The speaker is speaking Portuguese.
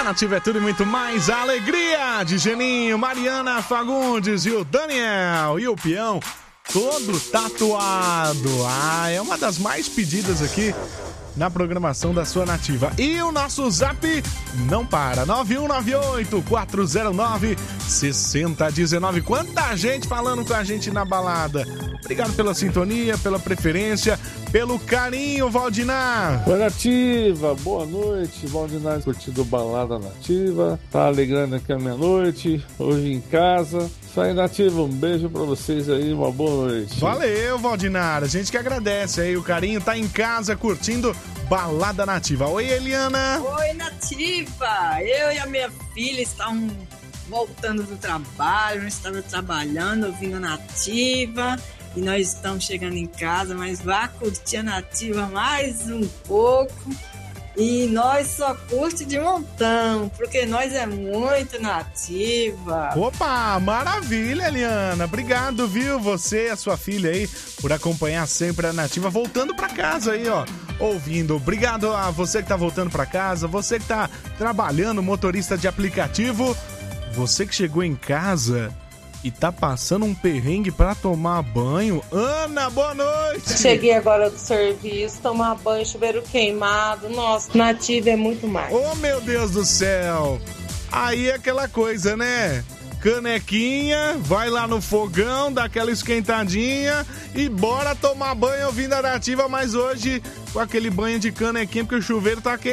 Nativa é tudo e muito mais. A alegria de Geninho, Mariana Fagundes e o Daniel e o Peão, todo tatuado. É uma das mais pedidas aqui na programação da sua Nativa. E o nosso zap não para, 9198-409-6019. Quanta gente falando com a gente na balada. Obrigado pela sintonia, pela preferência, pelo carinho, Valdinar. Oi, Nativa, boa noite. Valdinar curtindo Balada Nativa. Tá alegrando aqui a minha noite, hoje em casa. Isso aí, Nativa, um beijo pra vocês aí, uma boa noite. Valeu, Valdinar, a gente que agradece aí o carinho, tá em casa curtindo Balada Nativa. Oi, Eliana. Oi, Nativa. Eu e a minha filha estamos voltando do trabalho, nós estamos trabalhando, ouvindo a Nativa. E nós estamos chegando em casa, mas vá curtir a Nativa mais um pouco. E nós só curte de montão, porque nós é muito Nativa. Opa, maravilha, Eliana. Obrigado, viu, você e a sua filha aí, por acompanhar sempre a Nativa, voltando pra casa aí, ó, ouvindo. Obrigado a você que tá voltando pra casa, você que tá trabalhando, motorista de aplicativo, você que chegou em casa e tá passando um perrengue pra tomar banho. Ana, boa noite! Cheguei agora do serviço, tomar banho, chuveiro queimado. Nossa, Nativa é muito mais. Oh, meu Deus do céu! Aí é aquela coisa, né? Canequinha, vai lá no fogão, dá aquela esquentadinha e bora tomar banho ouvindo a Nativa, mas hoje com aquele banho de canequinha, porque o chuveiro tá queimado.